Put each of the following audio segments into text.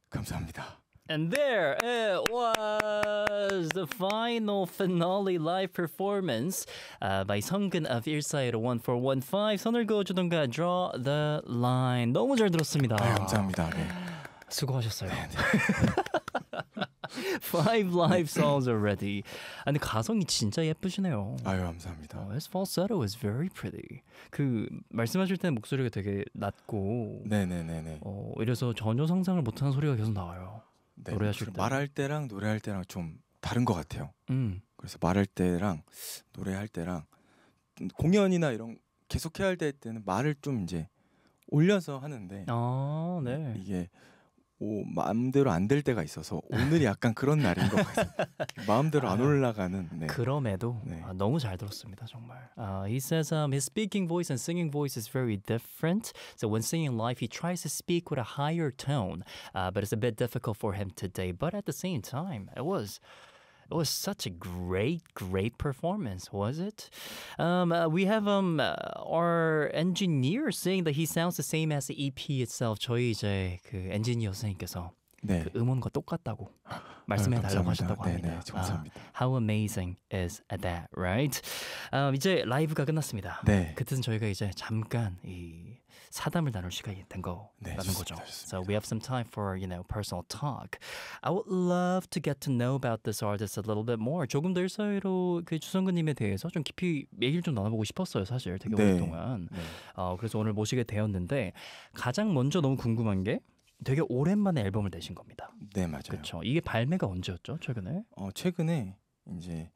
감사합니다. And there it was, the final finale live performance by 성근 of 1415. 선을 그어주던가 Draw the Line. 너무 잘 들었습니다. 감사합니다. 네. 수고하셨어요. Five live songs already. 근데 가성이 진짜 예쁘시네요. 감사합니다. His falsetto is very pretty. 그 말씀하실 때는 목소리가 되게 낮고 네네네네. 이래서 전혀 상상을 못하는 소리가 계속 나와요. 네, 노래하실 때. 말할 때랑 노래할 때랑 좀 다른 것 같아요. 그래서 말할 때랑 노래할 때랑 공연이나 이런 계속 해야 할 때는 말을 좀 이제 올려서 하는데 네. 이게 마음대로 안 될 때가 있어서 오늘이 약간 그런 날인 것 같아요. 마음대로 안 올라가는. 네. 그럼에도 네. 너무 잘 들었습니다, 정말. He says his speaking voice and singing voice is very different. So when singing live, he tries to speak with a higher tone, but it's a bit difficult for him today. But at the same time, it was such a great performance, was it? We have our engineer saying that he sounds the same as the EP itself. 저희 이제 그 엔지니어 선생님께서 네. 그 음원과 똑같다고 말씀해 달라고 하셨다고 합니다. 네, 감사합니다. How amazing is that, right? 이제 라이브가 끝났습니다. 네. 그 뜻은 저희가 이제 잠깐 이 사담을 나눌 시간이 된 거라는 거죠. 좋습니다. So we have some time for, personal talk. I would love to get to know about this artist a little bit more. 조금 더 일사이로 그 주성근님에 대해서 좀 깊이 얘기를 좀 나눠보고 싶었어요, 사실 되게 오랫동안. 네. 그래서 오늘 모시게 되었는데 가장 먼저 너무 궁금한 게 되게 오랜만에 앨범을 내신 겁니다. 네, 맞아요. 그렇죠. 이게 발매가 언제였죠? 최근에? 최근에 이제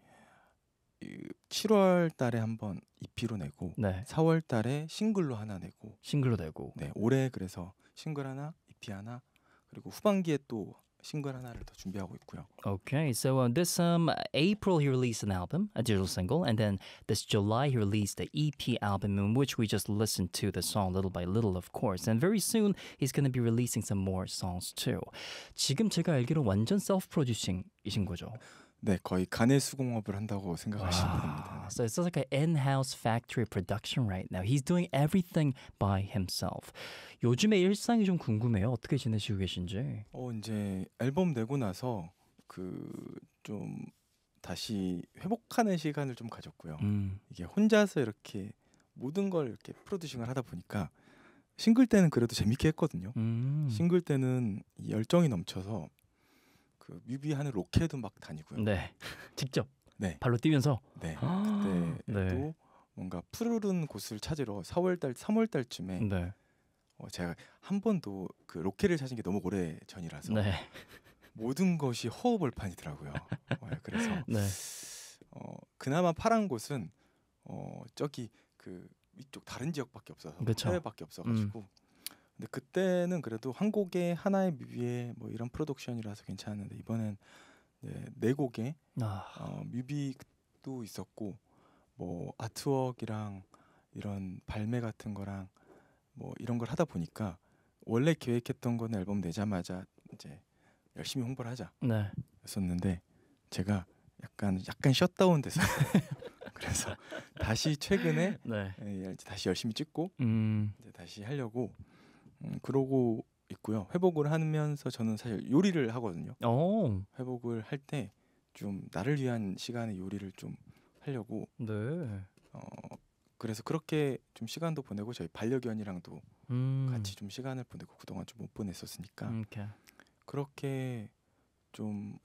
7월 달에 한번 EP로 내고 네. 4월 달에 싱글로 하나 내고 싱글로 내고. 네, 올해 그래서 싱글 하나, EP 하나 그리고 후반기에 또 싱글 하나를 더 준비하고 있고요. Okay, so this April he released an album, a digital single, and then this July he released the EP album in which we just listened to the song little by little, of course. And very soon he's going to be releasing some more songs too. 지금 제가 알기로 완전 self-producing이신 거죠? 네, 거의 가내 수공업을 한다고 생각하시면 됩니다. So it's like an in-house factory production right now. He's doing everything by himself. 요즘에 일상이 좀 궁금해요. 어떻게 지내시고 계신지. 이제 앨범 내고 나서 좀 다시 회복하는 시간을 좀 가졌고요. 이게 혼자서 이렇게 모든 걸 이렇게 프로듀싱을 하다 보니까 싱글 때는 그래도 재밌게 했거든요. 싱글 때는 열정이 넘쳐서 그 뮤비하는 로케도 막 다니고요. 네, 직접. 네, 발로 뛰면서. 네, 그때도 뭔가 푸르른 곳을 찾으러 4월달, 3월달쯤에 네. 제가 한 번도 그 로케를 찾은 게 너무 오래 전이라서 네. 모든 것이 허허벌판이더라고요. 그래서 네. 그나마 파란 곳은 저기 그 위쪽 다른 지역밖에 없어서 해외밖에 없어가지고. 근데 그때는 그래도 한 곡에 하나의 뮤비에 뭐 이런 프로덕션이라서 괜찮았는데 이번엔 네 곡에 뮤비도 있었고 뭐 아트웍이랑 이런 발매 같은 거랑 뭐 이런 걸 하다 보니까 원래 계획했던 거는 앨범 내자마자 이제 열심히 홍보를 하자 였었는데 제가 약간 셧다운 돼서 그래서 다시 최근에 다시 열심히 찍고 이제 다시 하려고 그러고 있고요. 회복을 하면서 저는 사실 요리를 하거든요. 회복을 할 때 좀 나를 위한 시간에 요리를 좀 하려고. 그래서 그렇게 좀 시간도 보내고 저희 반려견이랑도 같이 좀 시간을 보내고 그동안 좀 못 보냈었으니까 그렇게 좀